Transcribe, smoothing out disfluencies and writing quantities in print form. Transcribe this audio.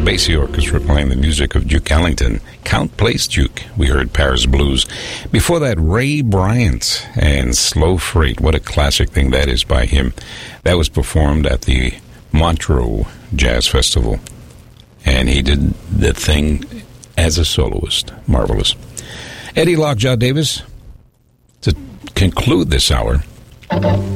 Basie Orchestra playing the music of Duke Ellington. Count Place Duke. We heard Paris Blues. Before that, Ray Bryant and Slow Freight. What a classic thing that is by him. That was performed at the Montreux Jazz Festival. And he did the thing as a soloist. Marvelous. Eddie Lockjaw Davis, to conclude this hour,